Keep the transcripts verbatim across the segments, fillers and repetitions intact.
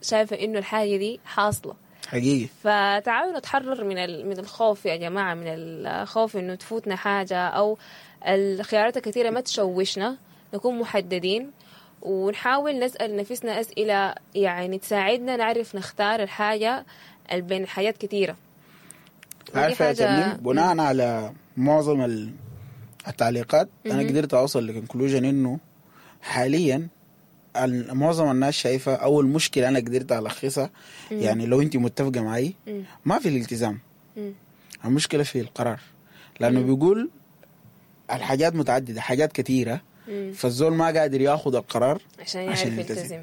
شايفة إنه الحاجة دي حاصلة حقيقي. فتعالوا نتحرر من من الخوف يا جماعة، من الخوف إنه تفوتنا حاجة أو الخيارات الكثيرة ما تشوشنا. نكون محددين ونحاول نسأل نفسنا أسئلة يعني تساعدنا نعرف نختار الحاجة بين حاجات كثيرة. عارفة يا بناء على معظم التعليقات أنا قدرت أوصل لكونكلوجن إنه حاليا معظم الناس شايفة أو المشكلة أنا قدرت ألخصها يعني لو أنت متفقة معي ما في الالتزام، المشكلة في القرار، لأنه مم. بيقول الحاجات متعددة حاجات كثيرة، فالزول ما قادر ياخذ القرار عشان, عشان يلتزم.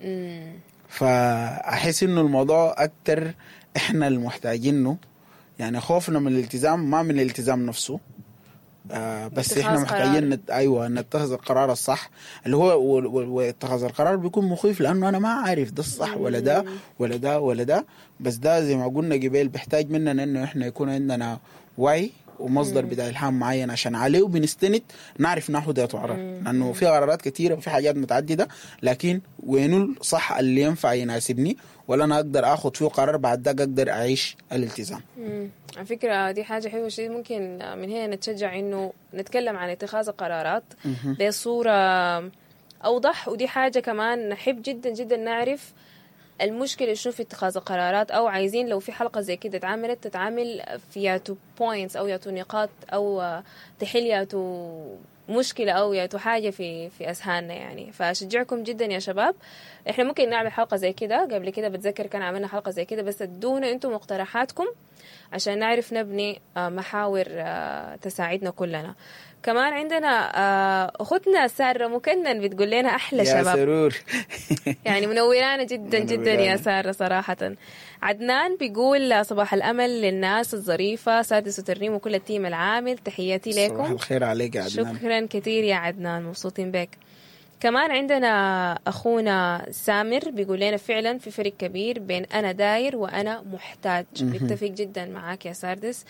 فأحس إنه الموضوع أكتر إحنا المحتاجينه، يعني خوفنا من الالتزام ما من الالتزام نفسه، آه بس إحنا محتاجين نت... أيوة نتخذ القرار الصح اللي هو واتخذ القرار بيكون مخيف لأنه أنا ما عارف ده الصح ولا ده ولا ده ولا ده. بس ده زي ما قلنا قبل بيحتاج مننا إنه إحنا يكون عندنا وعي ومصدر بتاع إلهام معين عشان عليه وبنستند نعرف ناخد يا قرار، لأنه في قرارات كثيرة وفي حاجات متعددة، لكن وينو الصح اللي ينفع يناسبني ولا أنا أقدر أخد فيه قرار بعد ذاك أقدر أعيش الالتزام. على فكرة دي حاجة حلوة شيء، ممكن من هنا نتشجع إنه نتكلم عن اتخاذ القرارات بصورة أوضح، ودي حاجة كمان نحب جدا جدا نعرف المشكلة شنو في اتخاذ القرارات، أو عايزين لو في حلقة زي كده اتعملت تتعامل في ياتو بوينتس أو ياتو نقاط أو تحل ياتو مشكلة أو ياتو حاجة في في أذهاننا يعني. فأشجعكم جدا يا شباب، إحنا ممكن نعمل حلقة زي كده، قبل كده بتذكر كان عملنا حلقة زي كده، بس ادونا أنتم مقترحاتكم عشان نعرف نبني محاور تساعدنا كلنا. كمان عندنا أختنا سارة مكنن بتقول لنا أحلى يا شباب سرور يعني منورانا جدا جدا يا سارة صراحة. عدنان بيقول صباح الأمل للناس الظريفة سادس وترنيم وكل التيم العامل، تحياتي لكم. صباح الخير عليك يا عدنان. شكرا كثير يا عدنان، مبسوطين بك. كمان عندنا أخونا سامر بيقول لنا فعلا في فرق كبير بين أنا داير وأنا محتاج. بتفق جدا معاك يا ساردس،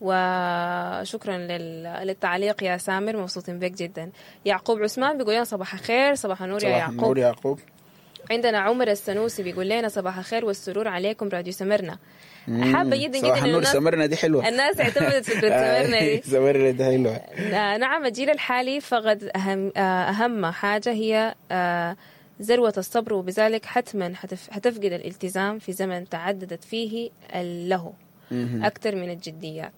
وشكرا للتعليق يا سامر، مبسوطين بك جدا. يعقوب عثمان بيقول لنا صباح الخير. صباح النور يا يعقوب. النور يعقوب. عندنا عمر السنوسي بيقول لنا صباح الخير والسرور عليكم راديو سمرنا. حابة جدا صباح جدا النور سمرنا دي حلوة، الناس اعتمدت فكرة سمرنا دي. سمرنا دي حلوة. نعم الجيل الحالي فقد أهم, أهم حاجة هي ذروة الصبر، وبذلك حتما حتفقد الالتزام في زمن تعددت فيه له أكثر من الجديات.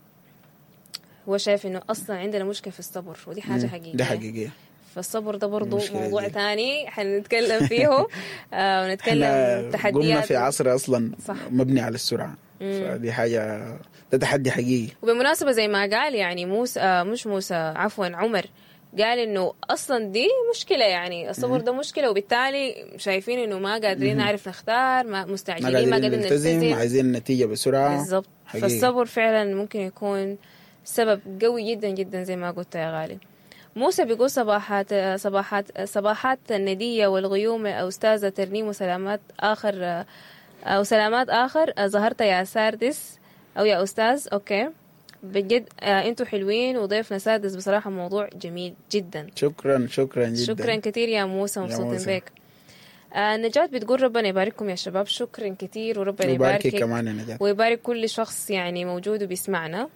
هو شايف إنه أصلا عندنا مشكلة في الصبر، ودي حاجة حقيقية. ده حقيقية. فالصبر ده برضو موضوع تاني حنتكلم فيه آه ونتكلم تحديات. قلنا في عصر أصلا صح. مبني على السرعة، فدي حاجة ده تحدي حقيقي. وبمناسبة زي ما قال يعني موسى آه مش موسى عفوا عمر قال إنه أصلا دي مشكلة، يعني الصبر ده مشكلة، وبالتالي شايفين إنه ما قادرين نعرف نختار، ما مستعجلين، ما قادرين نلتزم، عايزين النتيجة بسرعة. بالضبط. فالصبر فعلا ممكن يكون سبب قوي جدا جدا زي ما قلت يا غالي. موسى بيقول صباحات صباحات صباحات الندية والغيوم أستاذة ترنيم وسلامات آخر أو سلامات آخر ظهرت يا ساردس أو يا أستاذ. أوكي بجد أنتوا حلوين، وضيفنا ساردس بصراحة موضوع جميل جدا. شكرا شكرا جدا. شكرا كثير يا موسى، مبسوطين بك. آه نجاة بتقول ربنا يبارككم يا شباب. شكرا كثير، وربنا يباركك كمان يا نجاة، ويبارك كل شخص يعني موجود وبيسمعنا.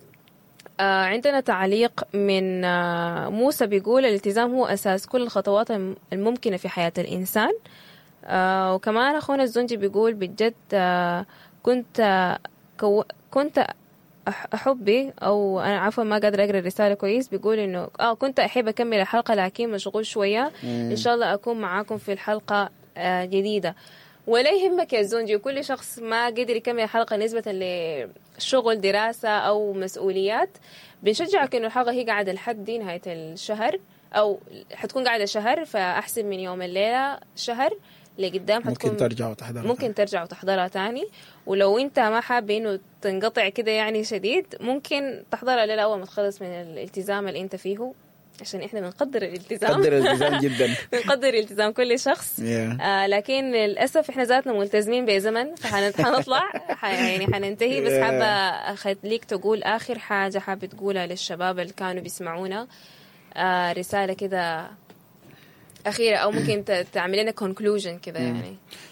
آه عندنا تعليق من آه موسى بيقول الالتزام هو أساس كل الخطوات الممكنة في حياة الإنسان. آه وكمان أخونا الزنجي بيقول بجد آه كنت آه كو كنت أحبي أو أنا عفوا ما قادر أقرأ الرسالة كويس. بيقول إنه آه كنت أحب أكمل الحلقة لكن مشغول شوية. مم. إن شاء الله أكون معاكم في الحلقة آه جديدة. ولا يهمك يا زونجي، وكل شخص ما قدر يكمل الحلقة نسبة لشغل دراسة أو مسؤوليات بنشجعك إنه الحلقة هي قاعدة لحد نهاية الشهر، أو حتكون قاعدة شهر، فأحسن من يوم الليلة شهر لقدام حتكون ممكن ترجع وتحضرها ممكن ترجع وتحضرها تاني. ولو أنت ما حاب إنه تنقطع كده يعني شديد، ممكن تحضرها ليلة أول ما تخلص من الالتزام اللي أنت فيه، عشان إحنا بنقدر الالتزام نقدر الالتزام جدا بنقدر الالتزام كل شخص. yeah. آه لكن للأسف إحنا ذاتنا ملتزمين بزمن، فحنطلع يعني حننتهي. بس yeah. حابة أخليك تقول آخر حاجة حابة تقولها للشباب اللي كانوا بيسمعونا، آه رسالة كده أخيرة، أو ممكن تعمل لنا conclusion كده. يعني